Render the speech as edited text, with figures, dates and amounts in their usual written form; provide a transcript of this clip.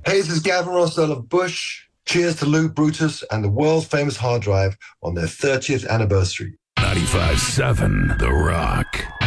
Hey, this is Gavin Rossdale of Bush. Cheers to Luke Brutus and the world famous hard drive on their 30th anniversary. 95.7 The Rock.